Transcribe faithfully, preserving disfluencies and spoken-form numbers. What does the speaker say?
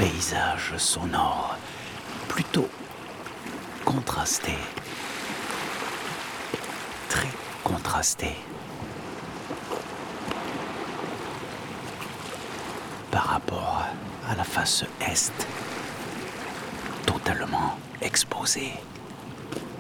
paysage sonore plutôt contrasté, très contrasté par rapport à la face est, totalement exposée.